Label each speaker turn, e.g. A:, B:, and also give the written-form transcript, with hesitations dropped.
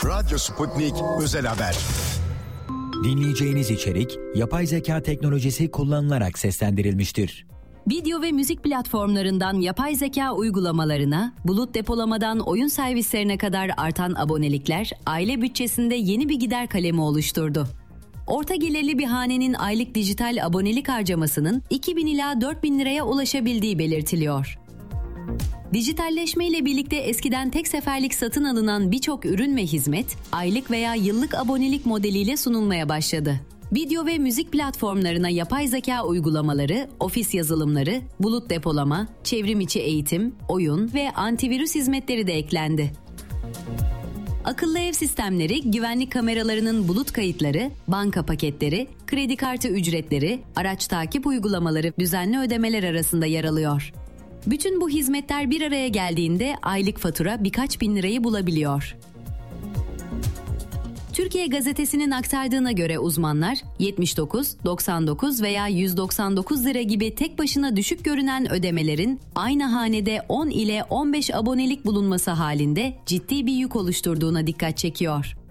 A: Radyo Sputnik Özel Haber.
B: Dinleyeceğiniz içerik yapay zeka teknolojisi kullanılarak seslendirilmiştir.
C: Video ve müzik platformlarından yapay zeka uygulamalarına, bulut depolamadan oyun servislerine kadar artan abonelikler aile bütçesinde yeni bir gider kalemi oluşturdu. Orta gelirli bir hanenin aylık dijital abonelik harcamasının 2.000 ila 4.000 liraya ulaşabildiği belirtiliyor. Dijitalleşme ile birlikte eskiden tek seferlik satın alınan birçok ürün ve hizmet, aylık veya yıllık abonelik modeliyle sunulmaya başladı. Video ve müzik platformlarına yapay zeka uygulamaları, ofis yazılımları, bulut depolama, çevrim içi eğitim, oyun ve antivirüs hizmetleri de eklendi. Akıllı ev sistemleri, güvenlik kameralarının bulut kayıtları, banka paketleri, kredi kartı ücretleri, araç takip uygulamaları düzenli ödemeler arasında yer alıyor. Bütün bu hizmetler bir araya geldiğinde aylık fatura birkaç bin lirayı bulabiliyor. Türkiye Gazetesi'nin aktardığına göre uzmanlar 79, 99 veya 199 lira gibi tek başına düşük görünen ödemelerin aynı hanede 10 ile 15 abonelik bulunması halinde ciddi bir yük oluşturduğuna dikkat çekiyor.